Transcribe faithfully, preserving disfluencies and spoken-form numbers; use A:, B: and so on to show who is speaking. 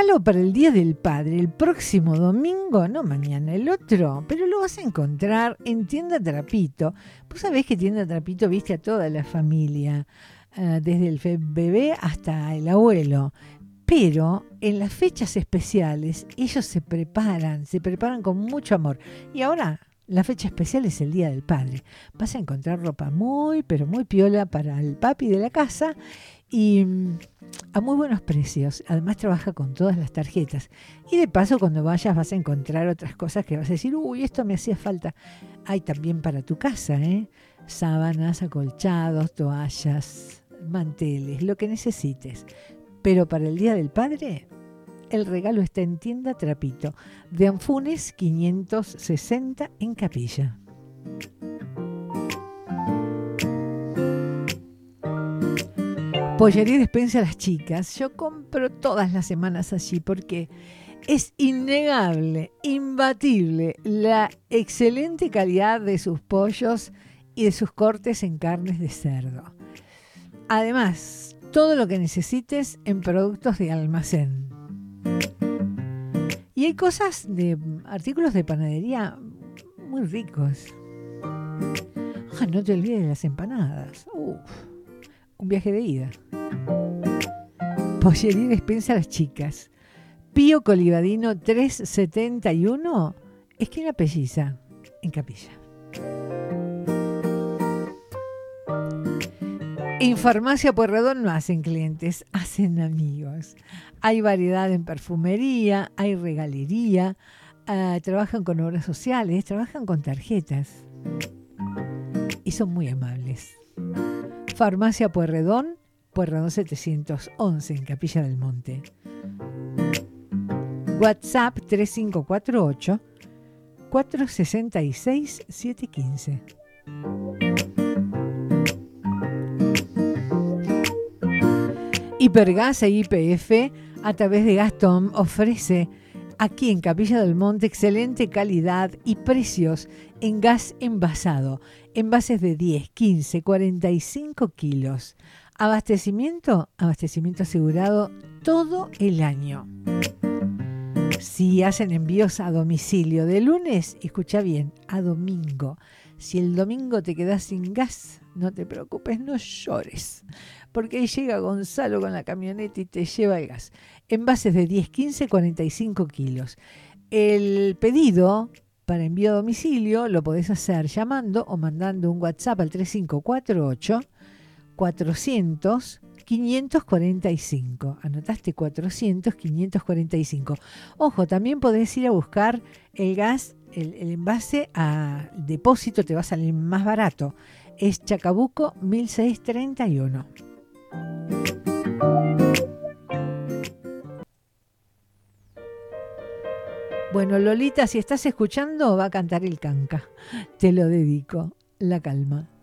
A: regalo para el Día del Padre, el próximo domingo, no mañana, el otro, pero lo vas a encontrar en Tienda Trapito. Vos sabés que Tienda Trapito viste a toda la familia, uh, desde el bebé hasta el abuelo. Pero en las fechas especiales ellos se preparan, se preparan con mucho amor. Y ahora la fecha especial es el Día del Padre. Vas a encontrar ropa muy, pero muy piola para el papi de la casa y mm, a muy buenos precios. Además trabaja con todas las tarjetas. Y de paso cuando vayas vas a encontrar otras cosas que vas a decir, uy, esto me hacía falta. Hay también para tu casa, ¿eh? Sábanas, acolchados, toallas, manteles, lo que necesites. Pero para el Día del Padre, el regalo está en Tienda Trapito, de Anfunes quinientos sesenta en Capilla. Pollería Despensa a las Chicas. Yo compro todas las semanas allí porque es innegable, imbatible, la excelente calidad de sus pollos y de sus cortes en carnes de cerdo. Además, todo lo que necesites en productos de almacén. Y hay cosas de artículos de panadería muy ricos. Ah, no te olvides de las empanadas. Uf, un viaje de ida. Pollería Despensa a las Chicas. Pío Colivadino trescientos setenta y uno, esquina Pelliza, en Capilla. En Farmacia Pueyrredón no hacen clientes, hacen amigos. Hay variedad en perfumería, hay regalería, uh, trabajan con obras sociales, trabajan con tarjetas y son muy amables. Farmacia Pueyrredón, Pueyrredón setecientos once en Capilla del Monte. WhatsApp tres cinco cuatro ocho, cuatro seis seis, siete uno cinco. Hipergas e Y P F a través de Gaztom ofrece aquí en Capilla del Monte excelente calidad y precios en gas envasado, envases de diez, quince, cuarenta y cinco kilos. Abastecimiento, abastecimiento asegurado todo el año. Si hacen envíos a domicilio de lunes, escucha bien, a domingo. Si el domingo te quedas sin gas, no te preocupes, no llores. Porque ahí llega Gonzalo con la camioneta y te lleva el gas. Envases de diez, quince, cuarenta y cinco kilos. El pedido para envío a domicilio lo podés hacer llamando o mandando un WhatsApp al tres cinco cuatro ocho, cuatrocientos, quinientos cuarenta y cinco. Anotaste cuatrocientos, quinientos cuarenta y cinco. Ojo, también podés ir a buscar el gas, el, el envase a depósito, te va a salir más barato. Es Chacabuco mil seiscientos treinta y uno. Bueno, Lolita, si estás escuchando, va a cantar el canca. Te lo dedico. La calma.